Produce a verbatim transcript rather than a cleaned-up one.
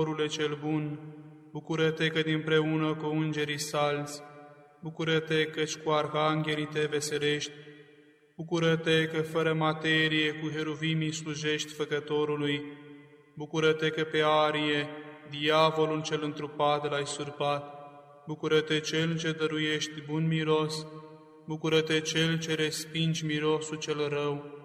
Mântuitorule cel bun, bucură-te că dinpreună cu îngerii salți, bucură-te căci cu arhanghelii te veselești, bucură-te că fără materie cu heruvimii slujești Făcătorului, bucură-te că pe arie diavolul cel întrupat l-ai surpat, bucură-te cel ce dăruiești bun miros, bucură-te cel ce respingi mirosul cel rău,